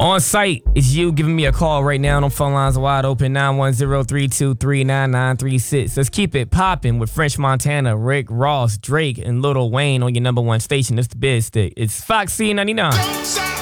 On site, it's you giving me a call right now. No phone lines are wide open, 910-323-9936. Let's keep it popping with French Montana, Rick Ross, Drake, and Lil Wayne on your number one station. It's the Biz Stick. It's Fox C99.